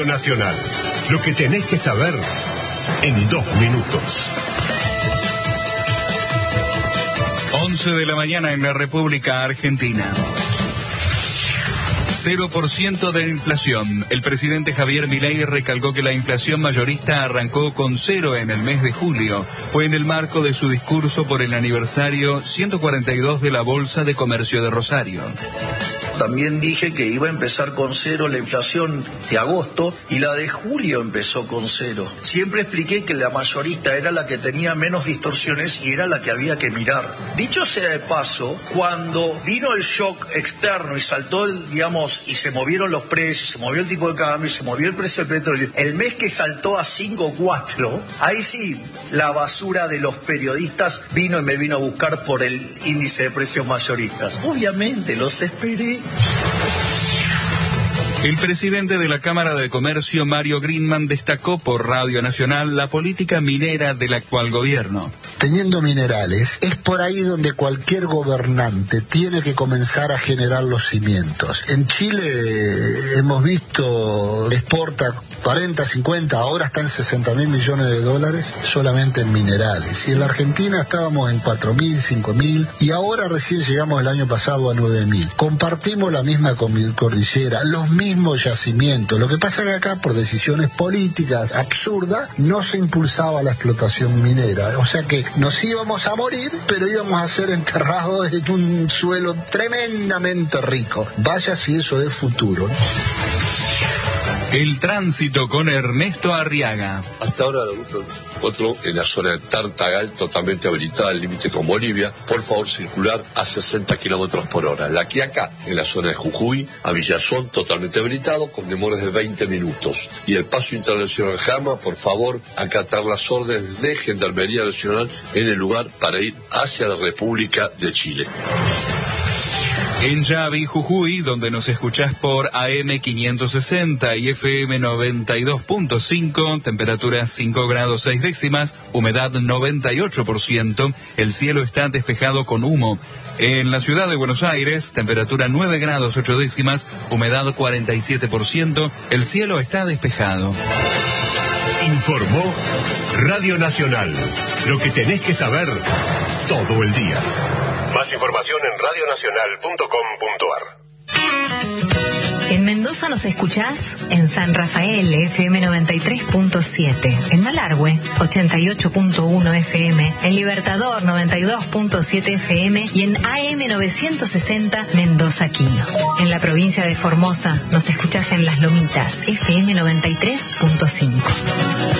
Nacional. Lo que tenés que saber en 2 minutos. 11 de la mañana en la República Argentina. 0% de inflación. El presidente Javier Milei recalcó que la inflación mayorista arrancó con 0 en el mes de julio. Fue en el marco de su discurso por el aniversario 142 de la Bolsa de Comercio de Rosario. También dije que iba a empezar con 0 la inflación de agosto y la de julio empezó con 0. Siempre expliqué que la mayorista era la que tenía menos distorsiones y era la que había que mirar. Dicho sea de paso, cuando vino el shock externo y saltó y se movieron los precios, se movió el tipo de cambio, se movió el precio del petróleo, el mes que saltó a 5.4, ahí sí, la basura de los periodistas vino y me vino a buscar por el índice de precios mayoristas. Obviamente, los esperé. El presidente de la Cámara de Comercio, Mario Greenman, destacó por Radio Nacional la política minera del actual gobierno. Teniendo minerales, es por ahí donde cualquier gobernante tiene que comenzar a generar los cimientos. En Chile hemos visto, exporta 40, 50, ahora están 60.000 millones de dólares solamente en minerales. Y en la Argentina estábamos en 4.000, 5.000 y ahora recién llegamos el año pasado a 9.000. Compartimos la misma cordillera, los mismos yacimientos. Lo que pasa es que acá, por decisiones políticas absurdas, no se impulsaba la explotación minera. O sea que nos íbamos a morir, pero íbamos a ser enterrados en un suelo tremendamente rico. Vaya si eso es futuro, ¿no? El tránsito con Ernesto Arriaga. Hasta ahora la ruta 4 en la zona de Tartagal totalmente habilitada, el límite con Bolivia. Por favor, circular a 60 kilómetros por hora. La Quiaca en la zona de Jujuy a Villazón totalmente habilitado con demoras de 20 minutos. Y el paso internacional Jama, por favor, acatar las órdenes de Gendarmería Nacional en el lugar para ir hacia la República de Chile. En Yavi, Jujuy, donde nos escuchás por AM 560 y FM 92.5, temperatura 5 grados 6 décimas, humedad 98%, el cielo está despejado con humo. En la ciudad de Buenos Aires, temperatura 9 grados 8 décimas, humedad 47%, el cielo está despejado. Informó Radio Nacional. Lo que tenés que saber todo el día. Más información en radionacional.com.ar. En Mendoza nos escuchás en San Rafael, FM 93.7, en Malargüe, 88.1 FM, en Libertador, 92.7 FM y en AM 960 Mendoza Quino. En la provincia de Formosa nos escuchás en Las Lomitas, FM 93.5.